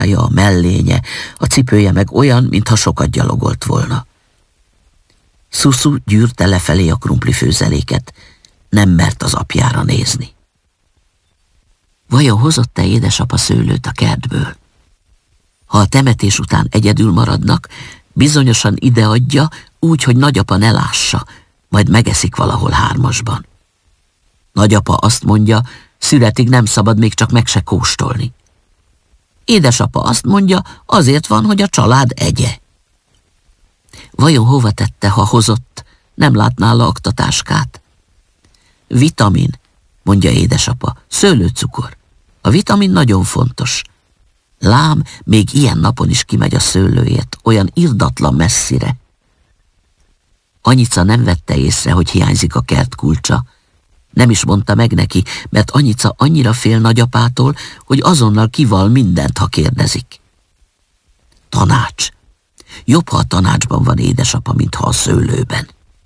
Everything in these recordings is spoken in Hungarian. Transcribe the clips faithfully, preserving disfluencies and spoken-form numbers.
a mellénye, a cipője meg olyan, mintha sokat gyalogolt volna. Szuszu gyűrte lefelé a krumplifőzeléket, nem mert az apjára nézni. Vajon hozott-e édesapa szőlőt a kertből? Ha a temetés után egyedül maradnak, bizonyosan ideadja, úgy, hogy nagyapa ne lássa, majd megeszik valahol hármasban. Nagyapa azt mondja, szüretig nem szabad még csak meg se kóstolni. Édesapa azt mondja, azért van, hogy a család egye. Vajon hova tette, ha hozott, nem látná a aktatáskát? Vitamin, mondja édesapa, szőlőcukor. A vitamin nagyon fontos. Lám, még ilyen napon is kimegy a szőlőért, olyan irdatlan messzire. Anyica nem vette észre, hogy hiányzik a kert kulcsa. Nem is mondta meg neki, mert Anyica annyira fél nagyapától, hogy azonnal kival mindent, ha kérdezik. Tanács. Jobb, ha a tanácsban van édesapa, mint ha a szőlőben.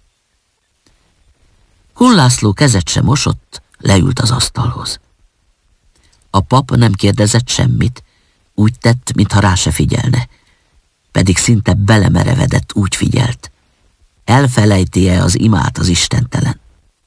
Kun László kezet sem mosott, leült az asztalhoz. A pap nem kérdezett semmit, úgy tett, mintha rá se figyelne, pedig szinte belemerevedett, úgy figyelt. Elfelejti-e az imát az istentelen?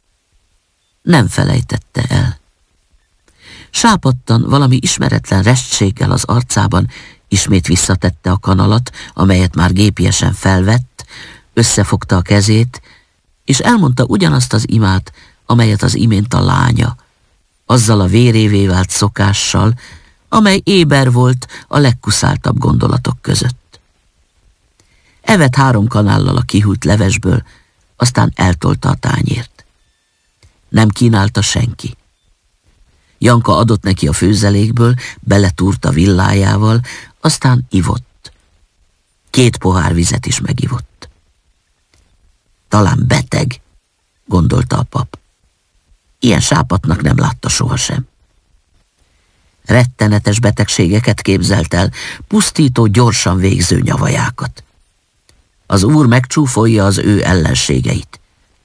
Nem felejtette el. Sápadtan, valami ismeretlen restséggel az arcában ismét visszatette a kanalat, amelyet már gépiesen felvett, összefogta a kezét, és elmondta ugyanazt az imát, amelyet az imént a lánya, azzal a vérévé vált szokással, amely éber volt a legkuszáltabb gondolatok között. Evett három kanállal a kihűlt levesből, aztán eltolta a tányért. Nem kínálta senki. Janka adott neki a főzelékből, beletúrta villájával, aztán ivott. Két pohár vizet is megivott. Talán beteg, gondolta a pap. Ilyen sápatnak nem látta sohasem. Rettenetes betegségeket képzelt el, pusztító, gyorsan végző nyavajákat. Az úr megcsúfolja az ő ellenségeit.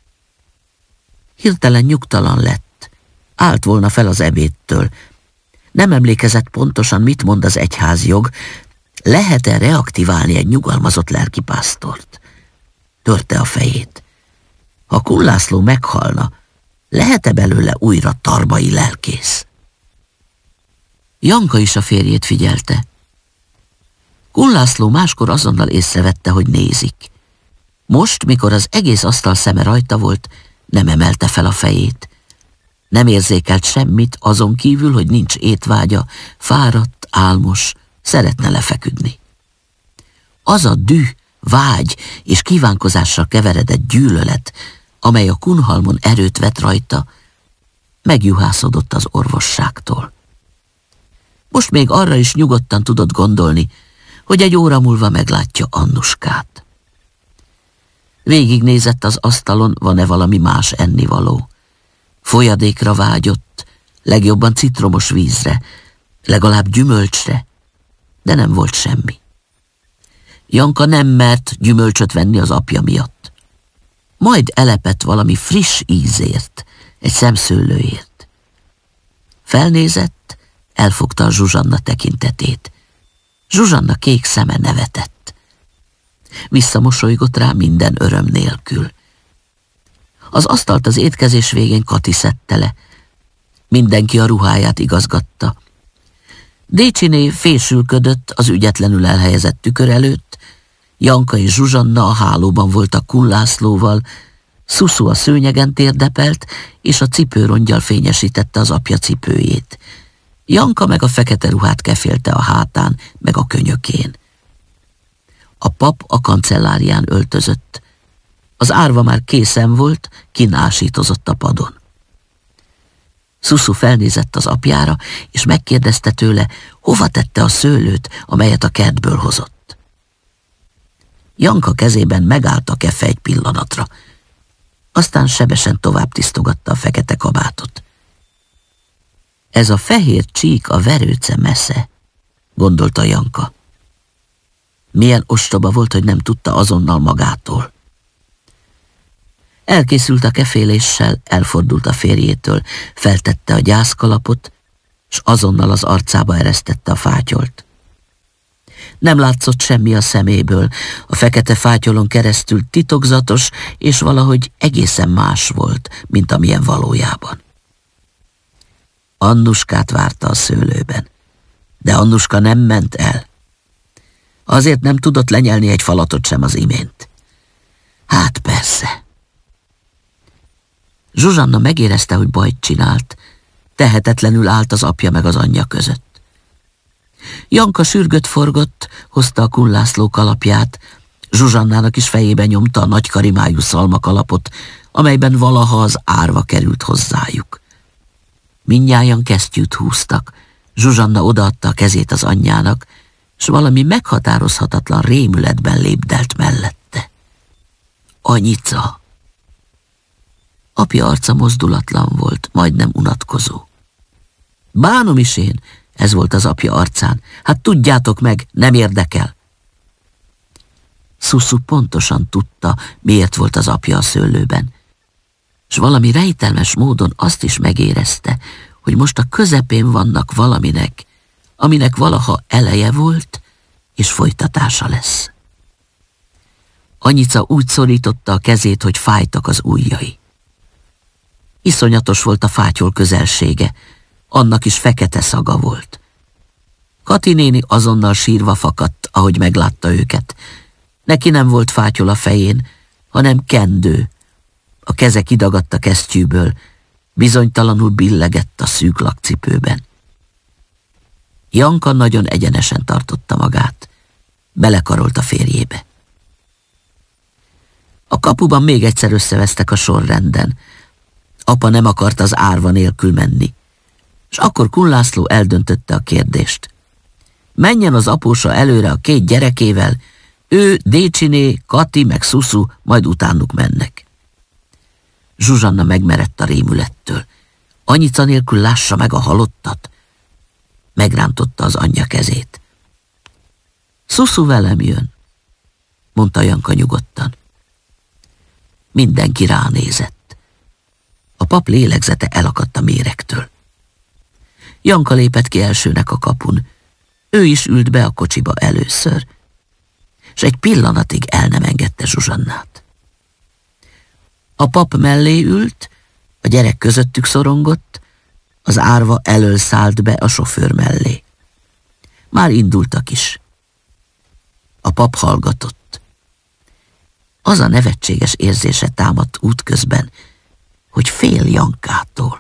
Hirtelen nyugtalan lett, állt volna fel az ebédtől. Nem emlékezett pontosan, mit mond az egyházjog, lehet-e reaktiválni egy nyugalmazott lelkipásztort? Törte a fejét. Ha Kun László meghalna, lehet-e belőle újra tarbai lelkész? Janka is a férjét figyelte. Kun László máskor azonnal észrevette, hogy nézik. Most, mikor az egész asztal szeme rajta volt, nem emelte fel a fejét. Nem érzékelt semmit, azon kívül, hogy nincs étvágya, fáradt, álmos, szeretne lefeküdni. Az a düh, vágy és kívánkozással keveredett gyűlölet, amely a Kunhalmon erőt vett rajta, megjuhászodott az orvosságtól. Most még arra is nyugodtan tudott gondolni, hogy egy óra múlva meglátja Annuskát. Végignézett az asztalon, van-e valami más ennivaló. Folyadékra vágyott, legjobban citromos vízre, legalább gyümölcsre, de nem volt semmi. Janka nem mert gyümölcsöt venni az apja miatt. Majd elepett valami friss ízért, egy szemszőlőért. Felnézett, elfogta a Zsuzsanna tekintetét. Zsuzsanna kék szeme nevetett. Visszamosolygott rá minden öröm nélkül. Az asztalt az étkezés végén Kati szedte le. Mindenki a ruháját igazgatta. Décsiné fésülködött az ügyetlenül elhelyezett tükör előtt, Janka és Zsuzsanna a hálóban voltak Kun Lászlóval, Szuszu a szőnyegen térdepelt, és a cipőrongyal fényesítette az apja cipőjét. Janka meg a fekete ruhát kefélte a hátán, meg a könyökén. A pap a kancellárián öltözött. Az árva már készen volt, kinásítozott a padon. Szuszu felnézett az apjára, és megkérdezte tőle, hova tette a szőlőt, amelyet a kertből hozott. Janka kezében megállt a kefe egy pillanatra. Aztán sebesen tovább tisztogatta a fekete kabátot. Ez a fehér csík a verőce mesze, gondolta Janka. Milyen ostoba volt, hogy nem tudta azonnal magától. Elkészült a keféléssel, elfordult a férjétől, feltette a gyászkalapot, s azonnal az arcába eresztette a fátyolt. Nem látszott semmi a szeméből, a fekete fátyolon keresztül titokzatos, és valahogy egészen más volt, mint amilyen valójában. Annuskát várta a szőlőben, de Annuska nem ment el. Azért nem tudott lenyelni egy falatot sem az imént. Hát persze. Zsuzsanna megérezte, hogy bajt csinált, tehetetlenül állt az apja meg az anyja között. Janka sürgött forgott, hozta a Kun László kalapját, Zsuzsannának is fejébe nyomta a nagy karimájú szalmakalapot, amelyben valaha az árva került hozzájuk. Mindnyájan kesztyűt húztak, Zsuzsanna odaadta a kezét az anyjának, s valami meghatározhatatlan rémületben lépdelt mellette. Anyica! Apja arca mozdulatlan volt, majdnem unatkozó. Bánom is én, ez volt az apja arcán. Hát tudjátok meg, nem érdekel. Szuszu pontosan tudta, miért volt az apja a szőlőben, s valami rejtelmes módon azt is megérezte, hogy most a közepén vannak valaminek, aminek valaha eleje volt, és folytatása lesz. Anyica úgy szorította a kezét, hogy fájtak az ujjai. Iszonyatos volt a fátyol közelsége, annak is fekete szaga volt. Kati néni azonnal sírva fakadt, ahogy meglátta őket. Neki nem volt fátyol a fején, hanem kendő. A keze kidagadt a kesztyűből, bizonytalanul billegett a szűk lakcipőben. Janka nagyon egyenesen tartotta magát, belekarolt a férjébe. A kapuban még egyszer összevesztek a sorrenden. Apa nem akart az árva nélkül menni, és akkor Kun László eldöntötte a kérdést. Menjen az apósa előre a két gyerekével, ő, Décsiné, Kati meg Szuszu majd utánuk mennek. Zsuzsanna megmerett a rémülettől. Anyica nélkül lássa meg a halottat. Megrántotta az anyja kezét. Szuszu velem jön, mondta Janka nyugodtan. Mindenki ránézett. A pap lélegzete elakadt a méregtől. Janka lépett ki elsőnek a kapun. Ő is ült be a kocsiba először, és egy pillanatig el nem engedte Zsuzsannát. A pap mellé ült, a gyerek közöttük szorongott, az árva elől szállt be a sofőr mellé. Már indultak is. A pap hallgatott. Az a nevetséges érzése támadt útközben, hogy fél Jankától.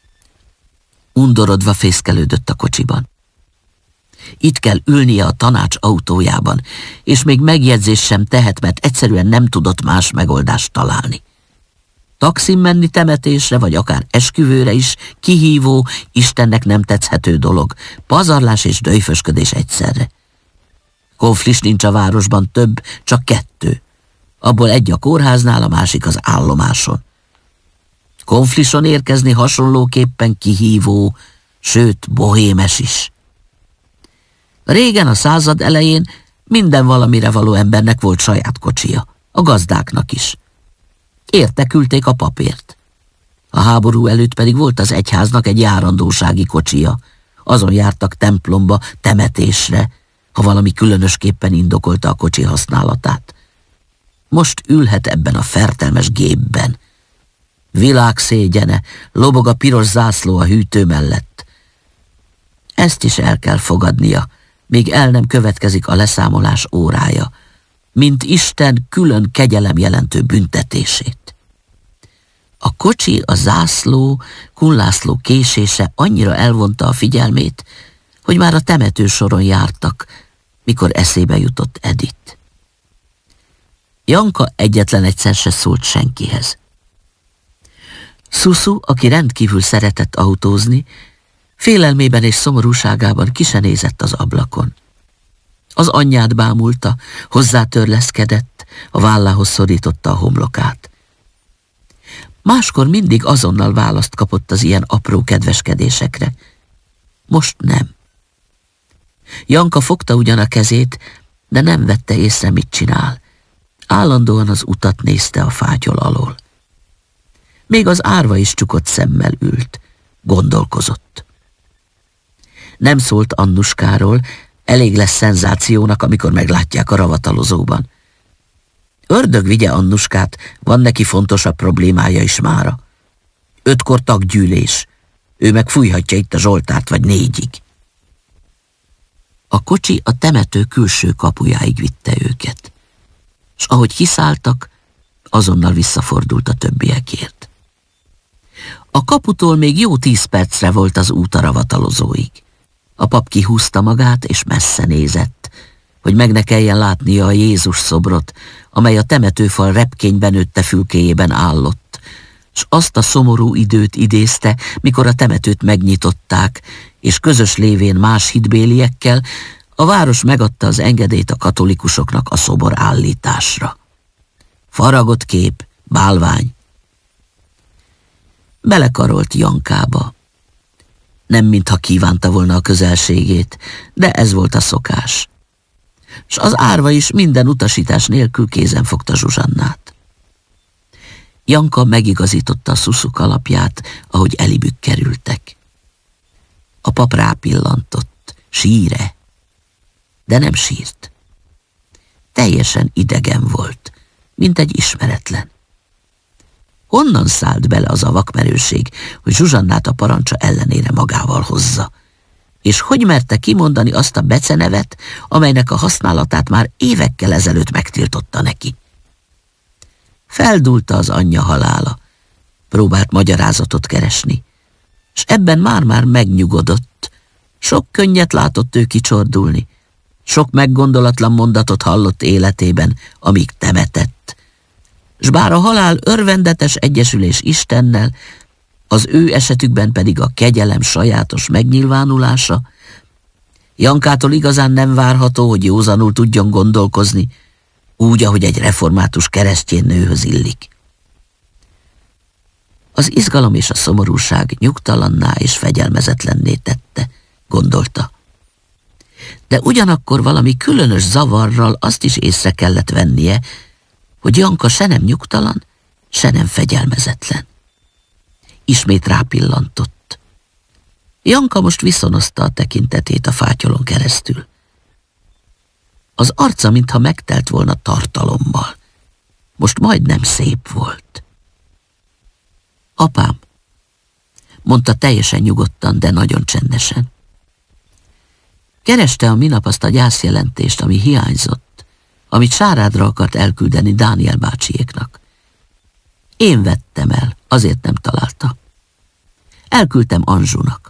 Undorodva fészkelődött a kocsiban. Itt kell ülnie a tanács autójában, és még megjegyzés sem tehet, mert egyszerűen nem tudott más megoldást találni. Taxin menni temetésre, vagy akár esküvőre is kihívó, Istennek nem tetszhető dolog, pazarlás és döjfösködés egyszerre. Konflis nincs a városban, több, csak kettő. Abból egy a kórháznál, a másik az állomáson. Konflison érkezni hasonlóképpen kihívó, sőt bohémes is. Régen, a század elején minden valamire való embernek volt saját kocsija, a gazdáknak is. Értekülték a papért. A háború előtt pedig volt az egyháznak egy járandósági kocsija. Azon jártak templomba, temetésre, ha valami különösképpen indokolta a kocsi használatát. Most ülhet ebben a fertelmes gépben. Világszégyene, lobog a piros zászló a hűtő mellett. Ezt is el kell fogadnia, míg el nem következik a leszámolás órája, mint Isten külön kegyelem jelentő büntetését. A kocsi, a zászló, Kun László késése annyira elvonta a figyelmét, hogy már a temetősoron jártak, mikor eszébe jutott Edith. Janka egyetlen egyszer se szólt senkihez. Szuszu, aki rendkívül szeretett autózni, félelmében és szomorúságában ki se nézett az ablakon. Az anyját bámulta, hozzátörleszkedett, a vállához szorította a homlokát. Máskor mindig azonnal választ kapott az ilyen apró kedveskedésekre. Most nem. Janka fogta ugyan a kezét, de nem vette észre, mit csinál. Állandóan az utat nézte a fátyol alól. Még az árva is csukott szemmel ült, gondolkozott. Nem szólt Annuskáról, Elég lesz szenzációnak, amikor meglátják a ravatalozóban. Ördög vigye Annuskát, van neki fontosabb problémája is mára. Ötkor taggyűlés, ő meg fújhatja itt a Zsoltárt vagy négyig. A kocsi a temető külső kapujáig vitte őket, s ahogy kiszálltak, azonnal visszafordult a többiekért. A kaputól még jó tíz percre volt az út a ravatalozóig. A pap kihúzta magát, és messze nézett, hogy meg ne kelljen látnia a Jézus szobrot, amely a temetőfal repkényben nőtte fülkéjében állott, s azt a szomorú időt idézte, mikor a temetőt megnyitották, és közös lévén más hitbéliekkel a város megadta az engedélyt a katolikusoknak a szobor állításra. Faragott kép, bálvány. Belekarolt Jankába. Nem mintha kívánta volna a közelségét, de ez volt a szokás. S az árva is minden utasítás nélkül kézen fogta Zsuzsannát. Janka megigazította a szuszuk alapját, ahogy elibük kerültek. A pap rápillantott, síre, de nem sírt. Teljesen idegen volt, mint egy ismeretlen. Honnan szállt bele az a vakmerőség, hogy Zsuzsannát a parancsa ellenére magával hozza? És hogy merte kimondani azt a becenevet, amelynek a használatát már évekkel ezelőtt megtiltotta neki? Feldúlta az anyja halála, próbált magyarázatot keresni, s ebben már-már megnyugodott. Sok könnyet látott ő kicsordulni, sok meggondolatlan mondatot hallott életében, amíg temetett. S bár a halál örvendetes egyesülés Istennel, az ő esetükben pedig a kegyelem sajátos megnyilvánulása, Jankától igazán nem várható, hogy józanul tudjon gondolkozni, úgy, ahogy egy református keresztjén nőhöz illik. Az izgalom és a szomorúság nyugtalanná és fegyelmezetlenné tette, gondolta. De ugyanakkor valami különös zavarral azt is észre kellett vennie, hogy Janka se nem nyugtalan, se nem fegyelmezetlen. Ismét rápillantott. Janka most viszonozta a tekintetét a fátyolon keresztül. Az arca mintha megtelt volna tartalommal. Most majdnem szép volt. Apám, mondta teljesen nyugodtan, de nagyon csendesen. Kereste a minap azt a gyászjelentést, ami hiányzott, amit Sárádra akart elküldeni Dániel bácsiéknak. Én vettem el, azért nem találta. Elküldtem Anzsunak.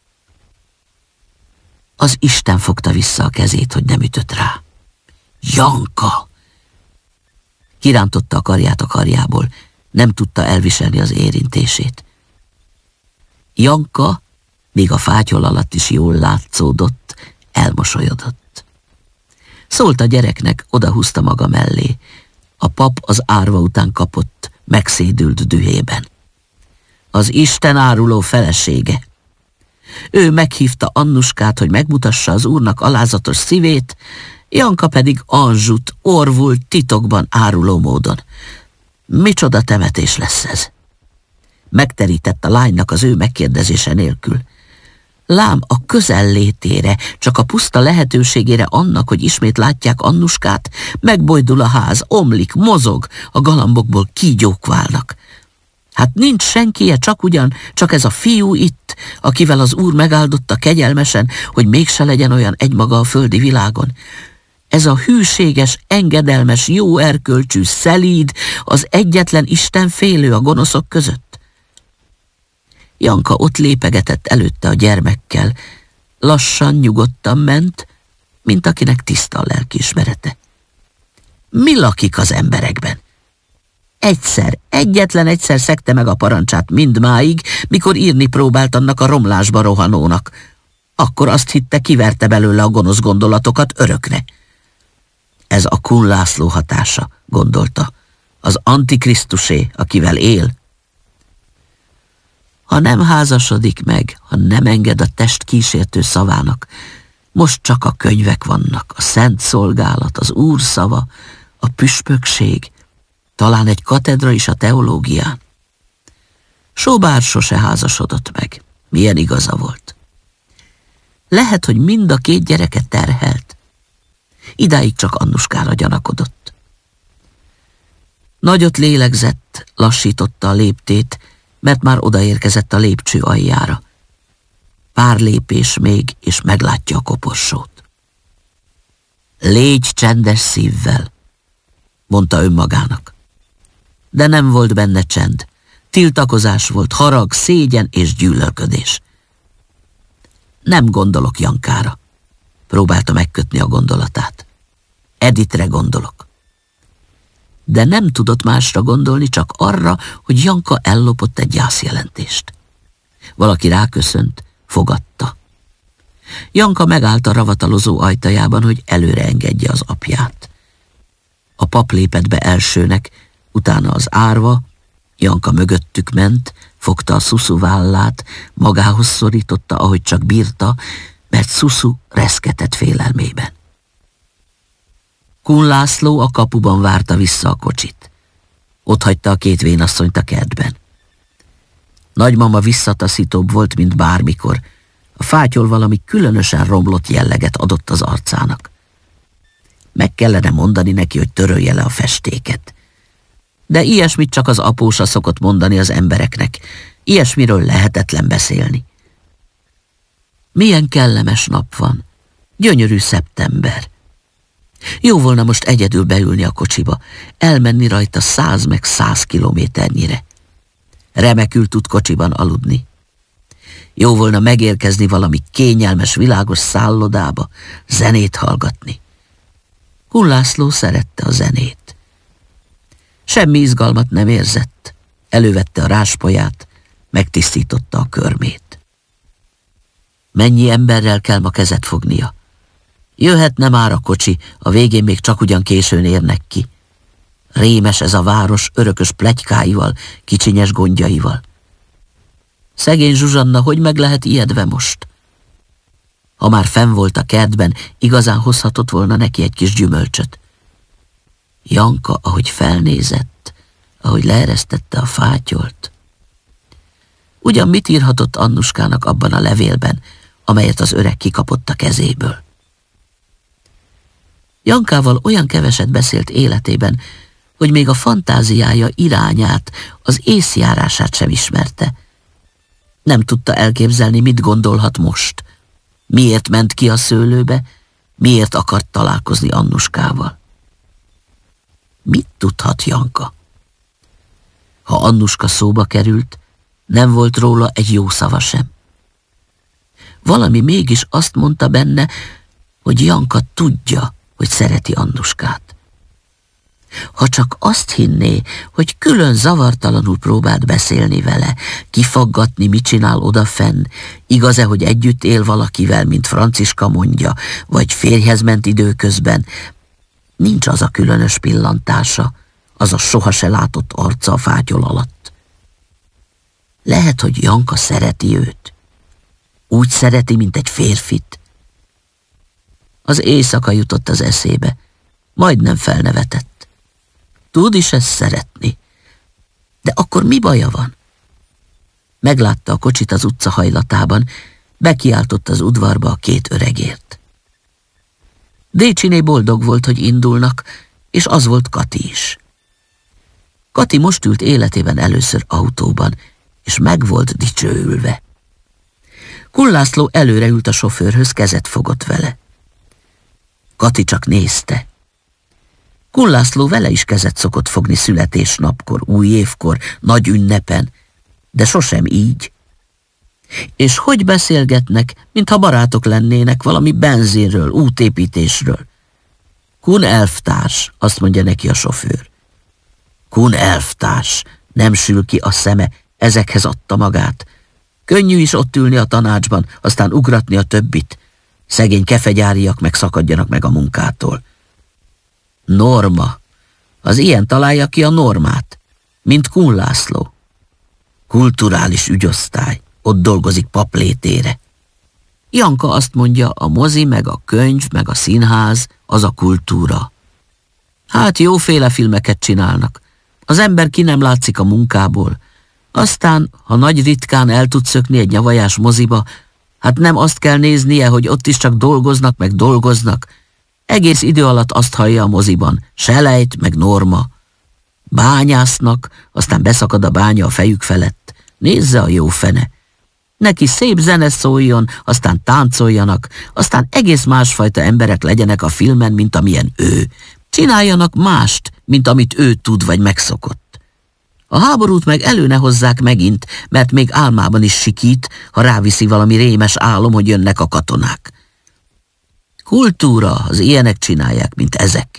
Az Isten fogta vissza a kezét, hogy nem ütött rá. Janka! Kirántotta a karját a karjából, nem tudta elviselni az érintését. Janka, még a fátyol alatt is jól látszódott, elmosolyodott. Szólt a gyereknek, odahúzta maga mellé. A pap az árva után kapott, megszédült dühében. Az Isten áruló felesége. Ő meghívta Annuskát, hogy megmutassa az úrnak alázatos szívét, Janka pedig Anzsut orvult titokban áruló módon. Micsoda temetés lesz ez? Megterített a lánynak az ő megkérdezése nélkül. Lám a közellétére, csak a puszta lehetőségére annak, hogy ismét látják Annuskát, megbojdul a ház, omlik, mozog, a galambokból kígyók válnak. Hát nincs senkie, csak ugyan, csak ez a fiú itt, akivel az úr megáldotta kegyelmesen, hogy mégse legyen olyan egymaga a földi világon. Ez a hűséges, engedelmes, jó erkölcsű, szelíd, az egyetlen Isten félő a gonoszok között. Janka ott lépegetett előtte a gyermekkel, lassan, nyugodtan ment, mint akinek tiszta a lelkiismerete. Mi lakik az emberekben? Egyszer, egyetlen egyszer szegte meg a parancsát mindmáig, mikor írni próbált annak a romlásba rohanónak. Akkor azt hitte, kiverte belőle a gonosz gondolatokat örökre. Ez a Kun László hatása, gondolta, az Antikrisztusé, akivel él. Ha nem házasodik meg, ha nem enged a test kísértő szavának, most csak a könyvek vannak, a szent szolgálat, az Úr szava, a püspökség, talán egy katedra is a teológián. Sobár sose házasodott meg, milyen igaza volt. Lehet, hogy mind a két gyereket terhelt. Idáig csak Annuskára gyanakodott. Nagyot lélegzett, lassította a léptét, mert már odaérkezett a lépcső aljára. Pár lépés még, és meglátja a koporsót. Légy csendes szívvel, mondta önmagának. De nem volt benne csend. Tiltakozás volt, harag, szégyen és gyűlölködés. Nem gondolok Jankára. Próbálta megkötni a gondolatát. Editre gondolok. De nem tudott másra gondolni, csak arra, hogy Janka ellopott egy gyászjelentést. Valaki ráköszönt, fogadta. Janka megállt a ravatalozó ajtajában, hogy előre engedje az apját. A pap lépett be elsőnek, utána az árva, Janka mögöttük ment, fogta a Szuszu vállát, magához szorította, ahogy csak bírta, mert Szuszu reszketett félelmében. Kun László a kapuban várta vissza a kocsit. Otthagyta a két vénasszonyt a kertben. Nagymama visszataszítóbb volt, mint bármikor. A fátyol valami különösen romlott jelleget adott az arcának. Meg kellene mondani neki, hogy törölje le a festéket. De ilyesmit csak az apósa szokott mondani az embereknek. Ilyesmiről lehetetlen beszélni. Milyen kellemes nap van. Gyönyörű szeptember. Jó volna most egyedül beülni a kocsiba, elmenni rajta száz meg száz kilométernyire. Remekül tud kocsiban aludni. Jó volna megérkezni valami kényelmes, világos szállodába, zenét hallgatni. Kun László szerette a zenét. Semmi izgalmat nem érzett. Elővette a ráspolyát, megtisztította a körmét. Mennyi emberrel kell ma kezet fognia? Jöhetne már a kocsi, a végén még csak ugyan későn érnek ki. Rémes ez a város örökös pletykáival, kicsinyes gondjaival. Szegény Zsuzsanna, hogy meg lehet ijedve most? Ha már fenn volt a kertben, igazán hozhatott volna neki egy kis gyümölcsöt. Janka, ahogy felnézett, ahogy leeresztette a fátyolt. Ugyan mit írhatott Annuskának abban a levélben, amelyet az öreg kikapott a kezéből? Jankával olyan keveset beszélt életében, hogy még a fantáziája irányát, az észjárását sem ismerte. Nem tudta elképzelni, mit gondolhat most. Miért ment ki a szőlőbe, miért akart találkozni Annuskával. Mit tudhat Janka? Ha Annuska szóba került, nem volt róla egy jó szava sem. Valami mégis azt mondta benne, hogy Janka tudja, hogy szereti Annuskát. Ha csak azt hinné, hogy külön zavartalanul próbált beszélni vele, kifaggatni, mit csinál odafenn, igaz-e, hogy együtt él valakivel, mint Franciska mondja, vagy férjhez ment időközben, nincs az a különös pillantása, az a soha se látott arca a fátyol alatt. Lehet, hogy Janka szereti őt. Úgy szereti, mint egy férfit. Az éjszaka jutott az eszébe, majdnem felnevetett. Tud is ezt szeretni. De akkor mi baja van? Meglátta a kocsit az utca hajlatában, bekiáltott az udvarba a két öregért. Décsiné boldog volt, hogy indulnak, és az volt Kati is. Kati most ült életében először autóban, és meg volt dicsőülve. Kun László előre ült a sofőrhöz, kezet fogott vele. Kati csak nézte. Kun László vele is kezet szokott fogni születésnapkor, új évkor, nagy ünnepen, de sosem így. És hogy beszélgetnek, mintha barátok lennének valami benzinről, útépítésről. Kun elvtárs, azt mondja neki a sofőr. Kun elvtárs, nem sül ki a szeme, ezekhez adta magát. Könnyű is ott ülni a tanácsban, aztán ugratni a többit. Szegény kefegyáriak meg szakadjanak meg a munkától. Norma. Az ilyen találja ki a normát, mint Kun László. Kulturális ügyosztály, ott dolgozik paplétére. Janka azt mondja, a mozi, meg a könyv, meg a színház, az a kultúra. Hát jóféle filmeket csinálnak. Az ember ki nem látszik a munkából. Aztán, ha nagy ritkán el tud szökni egy nyavajás moziba, Hát nem azt kell néznie, hogy ott is csak dolgoznak, meg dolgoznak. Egész idő alatt azt hallja a moziban, Selejt, meg Norma. Bányásznak, aztán beszakad a bánya a fejük felett. Nézze a jó fene. Neki szép zene szóljon, aztán táncoljanak, aztán egész másfajta emberek legyenek a filmen, mint amilyen ő. Csináljanak mást, mint amit ő tud vagy megszokott. A háborút meg elő ne hozzák megint, mert még álmában is sikít, ha ráviszi valami rémes álom, hogy jönnek a katonák. Kultúra, az ilyenek csinálják, mint ezek.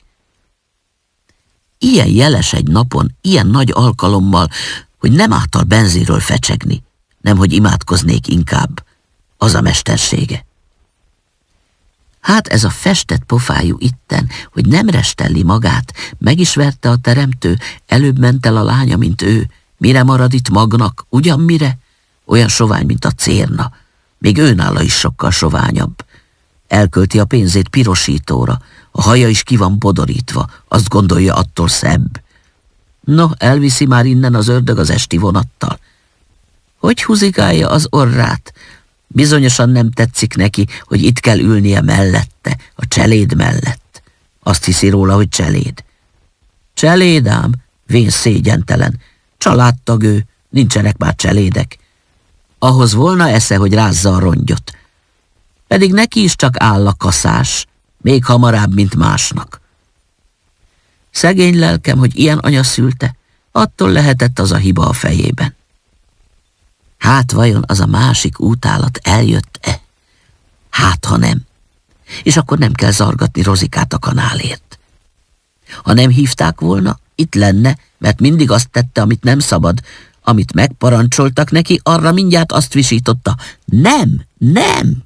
Ilyen jeles egy napon, ilyen nagy alkalommal, hogy nem által benzinről fecsegni, nemhogy imádkoznék inkább, az a mestersége. Hát ez a festett pofájú itten, hogy nem restelli magát, meg is verte a teremtő, előbb ment el a lánya, mint ő. Mire marad itt magnak, ugyan mire? Olyan sovány, mint a cérna. Még őnála is sokkal soványabb. Elkölti a pénzét pirosítóra, a haja is ki van bodorítva, azt gondolja, attól szebb. No, elviszi már innen az ördög az esti vonattal. Hogy húzigálja az orrát? Bizonyosan nem tetszik neki, hogy itt kell ülnie mellette, a cseléd mellett. Azt hiszi róla, hogy cseléd. Cseléd ám, vén szégyentelen. Családtag ő, nincsenek már cselédek. Ahhoz volna esze, hogy rázza a rongyot. Pedig neki is csak áll a kaszás, még hamarabb, mint másnak. Szegény lelkem, hogy ilyen anya szülte, attól lehetett az a hiba a fejében. Hát vajon az a másik útállat eljött-e? Hát, ha nem. És akkor nem kell zargatni Rozikát a kanálért. Ha nem hívták volna, itt lenne, mert mindig azt tette, amit nem szabad. Amit megparancsoltak neki, arra mindjárt azt visította. Nem, nem!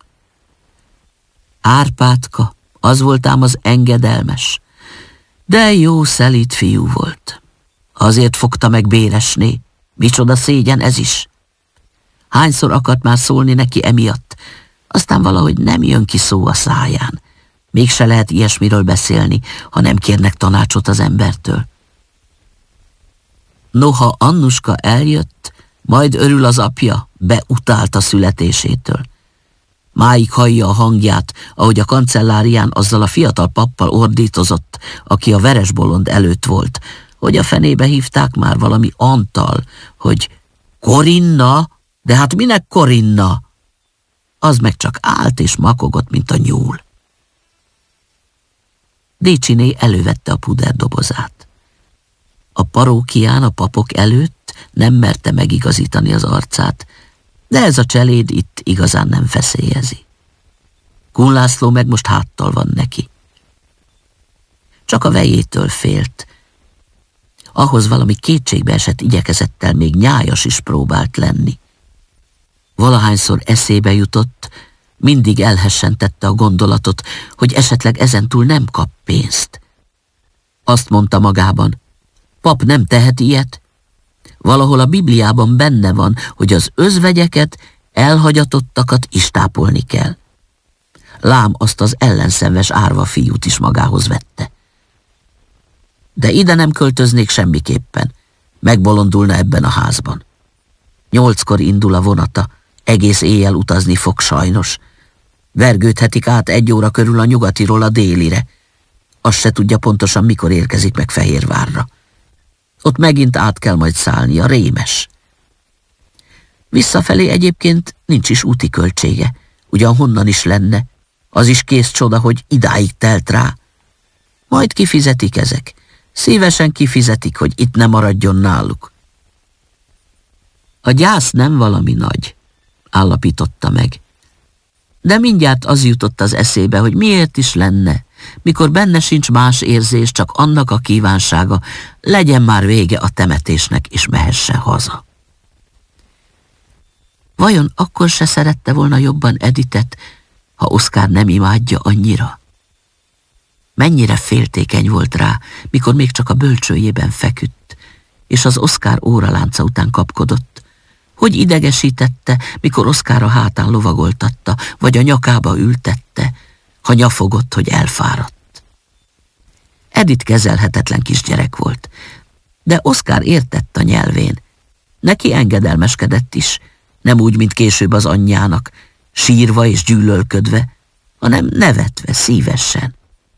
Árpádka, az volt ám az engedelmes. De jó szelíd fiú volt. Azért fogta meg Béresné. Micsoda szégyen ez is. Hányszor akart már szólni neki emiatt, aztán valahogy nem jön ki szó a száján. Mégse lehet ilyesmiről beszélni, ha nem kérnek tanácsot az embertől. Noha Annuska eljött, majd örül az apja, beutált a születésétől. Máig hallja a hangját, ahogy a kancellárián azzal a fiatal pappal ordítozott, aki a veresbolond előtt volt, hogy a fenébe hívták már valami Antal, hogy Korinna, de hát minek Korinna? Az meg csak állt és makogott, mint a nyúl. Décsiné elővette a puderdobozát. A parókián a papok előtt nem merte megigazítani az arcát, de ez a cseléd itt igazán nem feszélyezi. Kun László meg most háttal van neki. Csak a vejétől félt. Ahhoz valami kétségbeesett igyekezettel még nyájas is próbált lenni. Valahányszor eszébe jutott, mindig elhessentette a gondolatot, hogy esetleg ezentúl nem kap pénzt. Azt mondta magában, pap nem tehet ilyet. Valahol a Bibliában benne van, hogy az özvegyeket, elhagyatottakat is tápolni kell. Lám azt az ellenszenves árva fiút is magához vette. De ide nem költöznék semmiképpen, megbolondulna ebben a házban. Nyolckor indul a vonata, egész éjjel utazni fog sajnos. Vergődhetik át egy óra körül a nyugatiról a délire. Azt se tudja pontosan, mikor érkezik meg Fehérvárra. Ott megint át kell majd szállni, a rémes. Visszafelé egyébként nincs is úti költsége, ugyan honnan is lenne. Az is kész csoda, hogy idáig telt rá. Majd kifizetik ezek. Szívesen kifizetik, hogy itt ne maradjon náluk. A gyász nem valami nagy, állapította meg. De mindjárt az jutott az eszébe, hogy miért is lenne, mikor benne sincs más érzés, csak annak a kívánsága, legyen már vége a temetésnek, és mehessen haza. Vajon akkor se szerette volna jobban Editet, ha Oszkár nem imádja annyira? Mennyire féltékeny volt rá, mikor még csak a bölcsőjében feküdt, és az Oszkár óralánca után kapkodott. Hogy idegesítette, mikor Oszkár a hátán lovagoltatta, vagy a nyakába ültette, ha nyafogott, hogy elfáradt. Edith kezelhetetlen kisgyerek volt, de Oszkár értett a nyelvén. Neki engedelmeskedett is, nem úgy, mint később az anyjának, sírva és gyűlölködve, hanem nevetve, szívesen.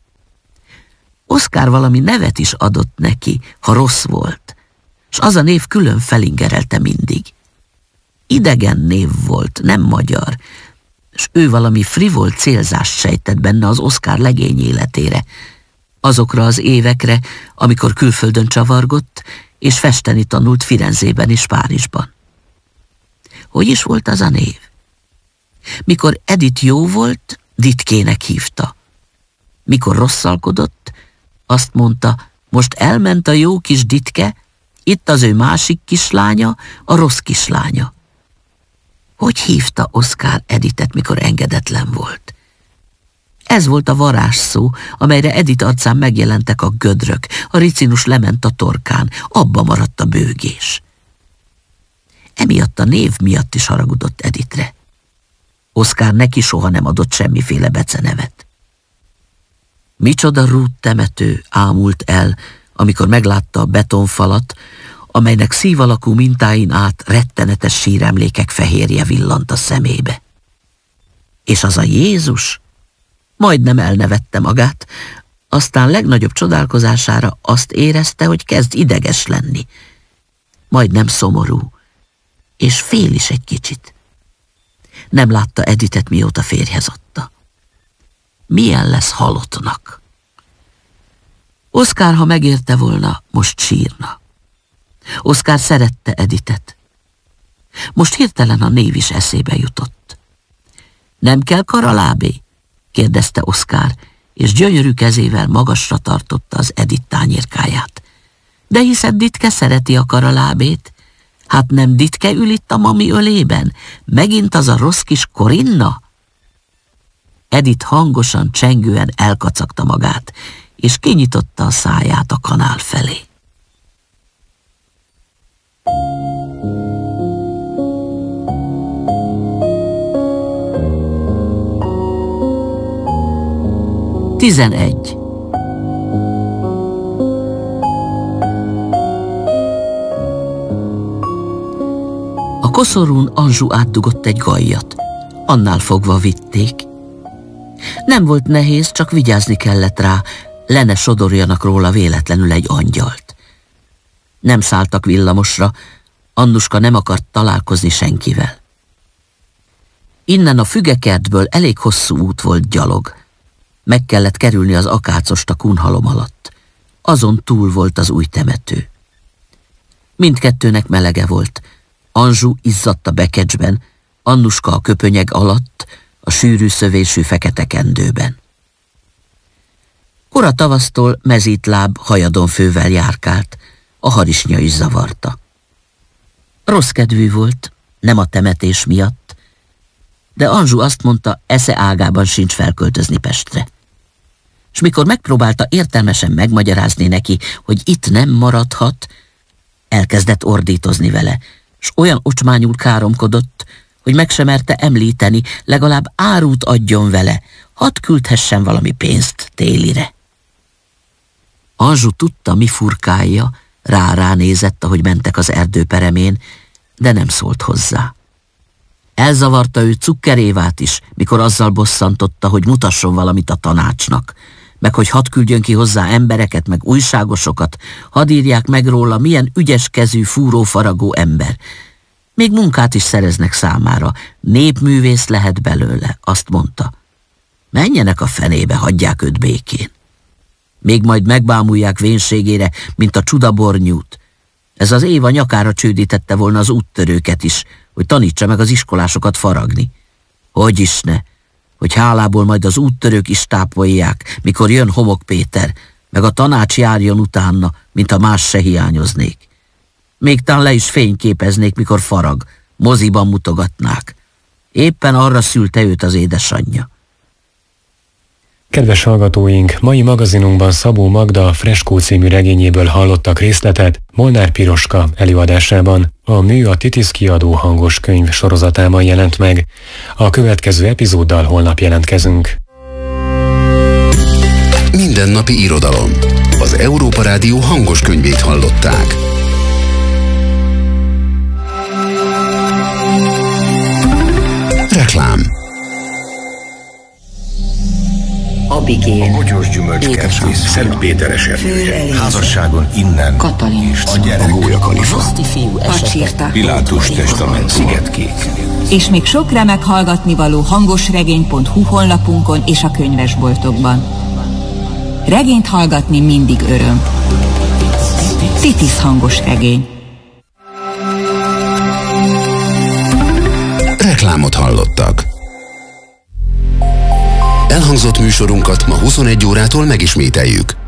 Oszkár valami nevet is adott neki, ha rossz volt, s az a név külön felingerelte mindig. Idegen név volt, nem magyar, s ő valami frivol célzást sejtett benne az Oszkár legény életére, azokra az évekre, amikor külföldön csavargott, és festeni tanult Firenzében és Párizsban. Hogy is volt az a név? Mikor Edith jó volt, Ditkének hívta. Mikor rosszalkodott, azt mondta, most elment a jó kis Ditke, itt az ő másik kislánya, a rossz kislánya. Hogy hívta Oszkár Edithet, mikor engedetlen volt? Ez volt a varázsszó, amelyre Edith arcán megjelentek a gödrök, a ricinus lement a torkán, abba maradt a bőgés. Emiatt a név miatt is haragudott Edithre. Oszkár neki soha nem adott semmiféle becenevet. Micsoda rút temető ámult el, amikor meglátta a betonfalat, amelynek szívalakú mintáin át rettenetes síremlékek fehérje villant a szemébe. És az a Jézus? Majdnem elnevette magát, aztán legnagyobb csodálkozására azt érezte, hogy kezd ideges lenni. Majdnem szomorú, és fél is egy kicsit. Nem látta Edithet, mióta férjhez adta. Milyen lesz halottnak? Oszkár, ha megérte volna, most sírna. Oszkár szerette Edithet. Most hirtelen a név is eszébe jutott. Nem kell karalábé? kérdezte Oszkár, és gyönyörű kezével magasra tartotta az Edith tányérkáját. De hiszed Ditke szereti a karalábét? Hát nem Ditke ül itt a mami ölében? Megint az a rossz kis Korinna? Edith hangosan, csengően elkacagta magát, és kinyitotta a száját a kanál felé. Tizenegy. A koszorún Anzsú átdugott egy gallyat. Annál fogva vitték. Nem volt nehéz, csak vigyázni kellett rá, le ne sodorjanak róla véletlenül egy angyalt. Nem szálltak villamosra, Annuska nem akart találkozni senkivel. Innen a fügekertből elég hosszú út volt gyalog. Meg kellett kerülni az akácost a kunhalom alatt. Azon túl volt az új temető. Mindkettőnek melege volt. Anzsú izzadt a bekecsben, Annuska a köpönyeg alatt, a sűrű szövésű fekete kendőben. Kora tavasztól mezítláb hajadonfővel járkált, a harisnya is zavarta. Rossz kedvű volt, nem a temetés miatt, de Anzsú azt mondta, esze ágában sincs felköltözni Pestre. S mikor megpróbálta értelmesen megmagyarázni neki, hogy itt nem maradhat, elkezdett ordítozni vele, s olyan ocsmányul káromkodott, hogy meg sem merte említeni, legalább árut adjon vele, hadd küldhessen valami pénzt télire. Anzsú tudta, mi furkálja, rá-rá nézett, ahogy mentek az erdő peremén, de nem szólt hozzá. Elzavarta ő Cukker Évát is, mikor azzal bosszantotta, hogy mutasson valamit a tanácsnak, meg hogy hadd küldjön ki hozzá embereket, meg újságosokat, hadd írják meg róla, milyen ügyes kezű, fúrófaragó ember. Még munkát is szereznek számára, népművész lehet belőle, azt mondta. Menjenek a fenébe, hagyják őt békén. Még majd megbámulják vénségére, mint a csudabornyút. Ez az Éva nyakára csődítette volna az úttörőket is, hogy tanítsa meg az iskolásokat faragni. Hogy is ne, hogy hálából majd az úttörők is tápolják, mikor jön Homok Péter, meg a tanács járjon utána, mintha más se hiányoznék. Még tán le is fényképeznék, mikor farag, moziban mutogatnák. Éppen arra szülte őt az édesanyja. Kedves hallgatóink, mai magazinunkban Szabó Magda Freskó című regényéből hallottak részletet Molnár Piroska előadásában. A mű a Titisz kiadó hangos könyv sorozatában jelent meg. A következő epizóddal holnap jelentkezünk. Mindennapi irodalom. Az Európa Rádió hangos könyvét hallották. Reklám. Abigén, a Bogyós gyümölcskertész, Szent Péter esernyője, házasságon innen, Katalin, a gyerek, A Gólya Kalifa, Roszti fiú Pacsirta, Pilátus testament, Szigetkék. És még sok remek hallgatnivaló hangosregény pont hu honlapunkon és a könyvesboltokban. Regényt hallgatni mindig öröm. Titisz hangos regény. Reklámot hallottak. Elhangzott műsorunkat ma huszonegy órától megismételjük.